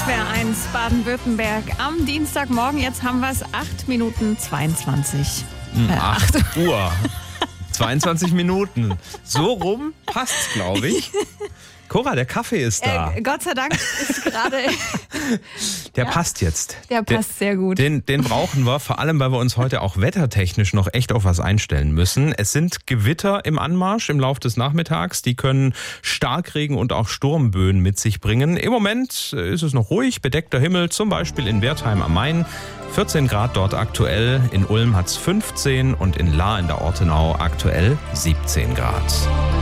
SWR 1 Baden-Württemberg am Dienstagmorgen. Jetzt haben wir es 8 Minuten 22. 8 Uhr. 22 Minuten. So rum passt's, glaube ich. Cora, der Kaffee ist da. Gott sei Dank ist gerade... Der passt jetzt. Der passt sehr gut. Den brauchen wir, vor allem, weil wir uns heute auch wettertechnisch noch echt auf was einstellen müssen. Es sind Gewitter im Anmarsch im Laufe des Nachmittags. Die können Starkregen und auch Sturmböen mit sich bringen. Im Moment ist es noch ruhig, bedeckter Himmel, zum Beispiel in Wertheim am Main. 14 Grad dort aktuell. In Ulm hat's 15 und in Lahr in der Ortenau aktuell 17 Grad.